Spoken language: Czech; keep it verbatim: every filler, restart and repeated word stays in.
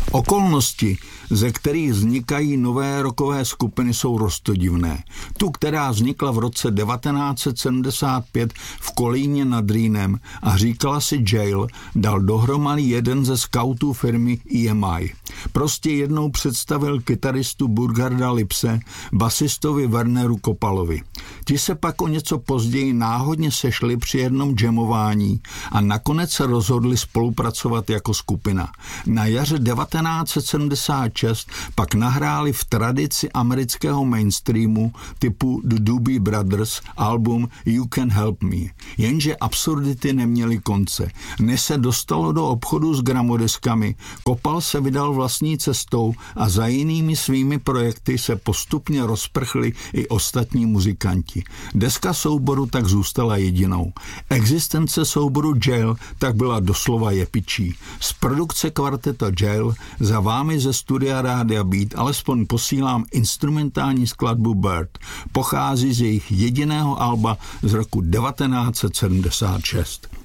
Okolnosti, ze kterých vznikají nové rockové skupiny, jsou roztodivné. Tu, která vznikla v roce devatenáct set sedmdesát pět v Kolíně nad Rýnem a říkala si Jail, dal dohromady jeden ze skautů firmy E M I. Prostě jednou představil kytaristu Burgarda Lipse basistovi Werneru Kopalovi. Ti se pak o něco později náhodně sešli při jednom jamování a nakonec se rozhodli spolupracovat jako skupina. Na jaře devatenáct set sedmdesát šest pak nahráli v tradici amerického mainstreamu typu The Doobie Brothers album You Can Help Me. Jenže absurdity neměly konce. Než se dostalo do obchodu s gramodeskami, Kopal se vydal vlastní cestou a za jinými svými projekty se postupně rozprchli i ostatní muzikanti. Deska souboru tak zůstala jedinou. Existence souboru Jail tak byla doslova jepičí. Z produkce kvarteta Jail za vámi ze studia Rádia Beat alespoň posílám instrumentální skladbu Bird. Pochází z jejich jediného alba z roku devatenáct set sedmdesát šest.